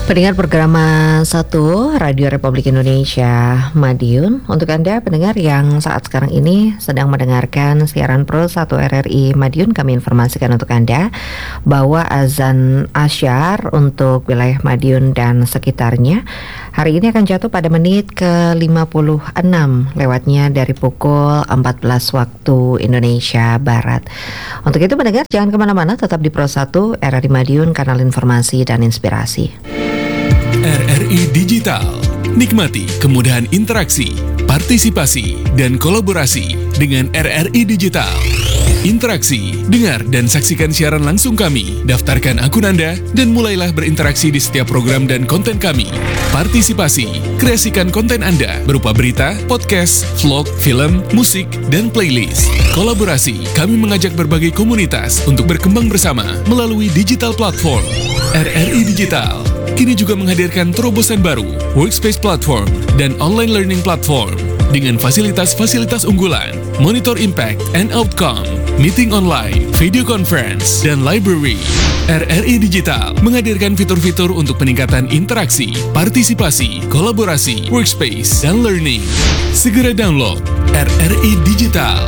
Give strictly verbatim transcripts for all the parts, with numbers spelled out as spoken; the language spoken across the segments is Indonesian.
Pendengar program satu Radio Republik Indonesia Madiun, untuk Anda pendengar yang saat sekarang ini sedang mendengarkan siaran Pro satu R R I Madiun, kami informasikan untuk Anda bahwa azan asyar untuk wilayah Madiun dan sekitarnya hari ini akan jatuh pada menit ke lima puluh enam lewatnya dari pukul empat belas waktu Indonesia Barat. Untuk itu pendengar jangan kemana-mana, tetap di Pro satu R R I Madiun, kanal informasi dan inspirasi. R R I Digital. Nikmati kemudahan interaksi, partisipasi, dan kolaborasi dengan R R I Digital. Interaksi, dengar dan saksikan siaran langsung kami, daftarkan akun Anda, dan mulailah berinteraksi di setiap program dan konten kami. Partisipasi, kreasikan konten Anda berupa berita, podcast, vlog, film, musik, dan playlist. Kolaborasi, kami mengajak berbagai komunitas untuk berkembang bersama melalui digital platform. R R I Digital kini juga menghadirkan terobosan baru, Workspace Platform dan Online Learning Platform dengan fasilitas-fasilitas unggulan, Monitor Impact and Outcome, Meeting Online, Video Conference, dan Library. R R I Digital menghadirkan fitur-fitur untuk peningkatan interaksi, partisipasi, kolaborasi, workspace, dan learning. Segera download R R I Digital.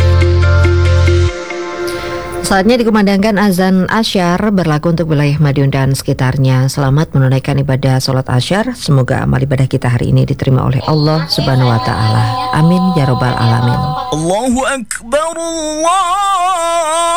Saatnya dikumandangkan azan asyar berlaku untuk wilayah Madiun dan sekitarnya. Selamat menunaikan ibadah sholat asyar. Semoga amal ibadah kita hari ini diterima oleh Allah Subhanahu wa Ta'ala. Amin ya Rabbal Alamin. Allahu Akbar, Allah